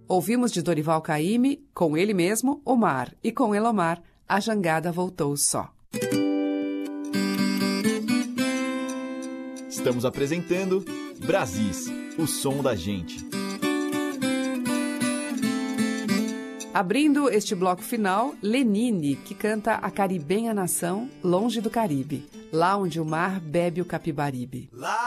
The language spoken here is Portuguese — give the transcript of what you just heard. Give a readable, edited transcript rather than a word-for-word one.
Ouvimos de Dorival Caymmi, com ele mesmo, o mar, e com Elomar, a jangada voltou só. Estamos apresentando Brasis, o som da gente. Abrindo este bloco final, Lenine, que canta a caribenha nação longe do Caribe, lá onde o mar bebe o Capibaribe.